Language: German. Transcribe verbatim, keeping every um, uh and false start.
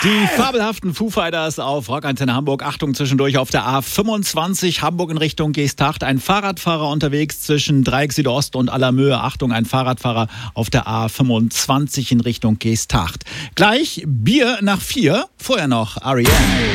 Die fabelhaften Foo Fighters auf Rockantenne Hamburg. Achtung, zwischendurch auf der A fünfundzwanzig Hamburg in Richtung Geesthacht. Ein Fahrradfahrer unterwegs zwischen Dreieck Südost und Allermöhe. Achtung, ein Fahrradfahrer auf der A fünfundzwanzig in Richtung Geesthacht. Gleich Bier nach vier. Vorher noch R E M.